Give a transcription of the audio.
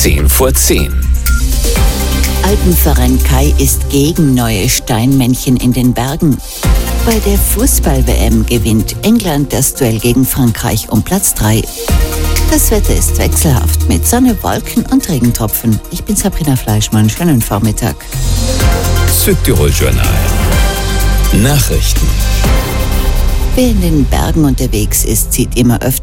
10:10. Alpenverein Kai ist gegen neue Steinmännchen in den Bergen. Bei der Fußball-WM gewinnt England das Duell gegen Frankreich um Platz 3. Das Wetter ist wechselhaft mit Sonne, Wolken und Regentropfen. Ich bin Sabrina Fleischmann. Schönen Vormittag. Südtirol Journal. Nachrichten. Wer in den Bergen unterwegs ist, sieht immer öfter